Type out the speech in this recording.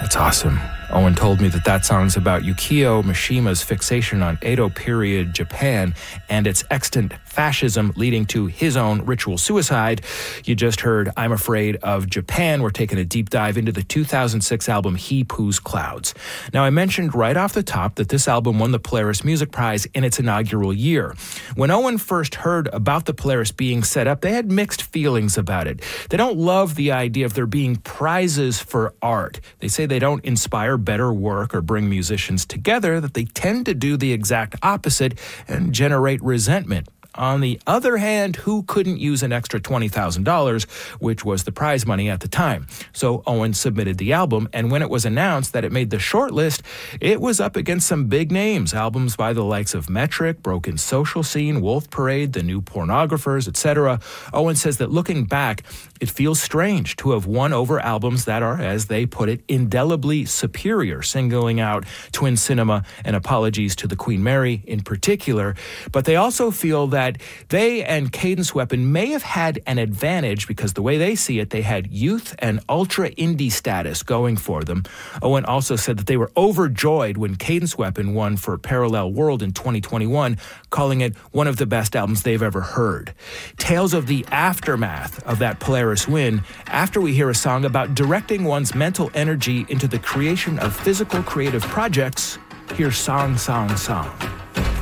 That's awesome. Owen told me that song's about Yukio Mishima's fixation on Edo period Japan and its extant fascism leading to his own ritual suicide. You just heard I'm Afraid of Japan. We're taking a deep dive into the 2006 album He Poos Clouds. Now, I mentioned right off the top that this album won the Polaris Music Prize in its inaugural year. When Owen first heard about the Polaris being set up, they had mixed feelings about it. They don't love the idea of there being prizes for art. They say they don't inspire better work or bring musicians together, that they tend to do the exact opposite and generate resentment. On the other hand, who couldn't use an extra $20,000, which was the prize money at the time? So Owen submitted the album, and when it was announced that it made the shortlist, it was up against some big names, albums by the likes of Metric, Broken Social Scene, Wolf Parade, The New Pornographers, etc. Owen says that looking back, it feels strange to have won over albums that are, as they put it, indelibly superior, singling out Twin Cinema and Apologies to the Queen Mary in particular. But they also feel that they and Cadence Weapon may have had an advantage because the way they see it, they had youth and ultra indie status going for them. Owen also said that they were overjoyed when Cadence Weapon won for Parallel World in 2021, calling it one of the best albums they've ever heard. Tales of the aftermath of that Polaris win after we hear a song about directing one's mental energy into the creation of physical creative projects. Here's Song, Song, Song.